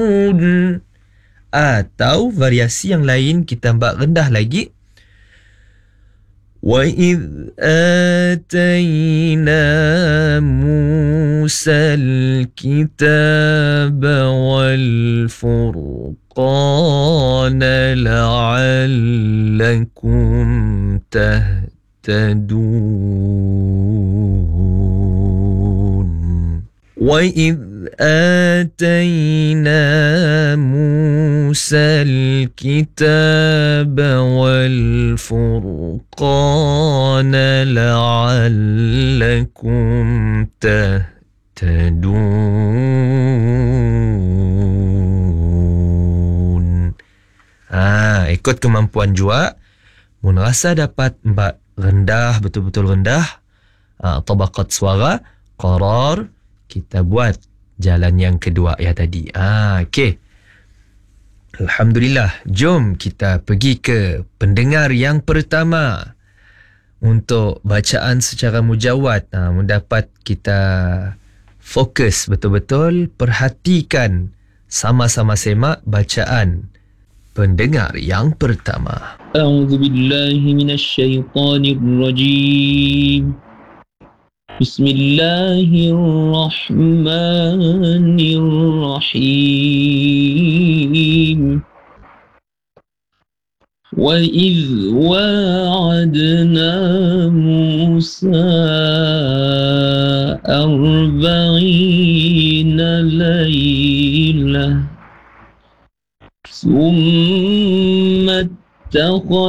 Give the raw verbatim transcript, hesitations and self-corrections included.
Atau variasi yang lain kita buat rendah lagi. وَإِذْ آتَيْنَا مُوسَى الْكِتَابَ وَالْفُرْقَانَ لَعَلَّكُمْ تَهْتَدُونَ وَإِذْ آتَيْنَا مُوسَى الْكِتَابَ وَالْفُرْقَانَ لَعَلَّكُمْ تَهْتَدُونَ. Ah, ikut kemampuan jua. Mun rasa dapat empat rendah, betul-betul rendah, ah, tabaqat suara, qarar, kita buat jalan yang kedua ya tadi. Ah, okey. Alhamdulillah. Jom kita pergi ke pendengar yang pertama untuk bacaan secara mujawad. Ah, mendapat kita fokus betul-betul, perhatikan, sama-sama semak bacaan pendengar yang pertama. A'udzu billahi minasyaitonir rajim. Bismillahirrahmanirrahim. Wa idh wa'adna Musa arba'ina laylah thumma اتخذ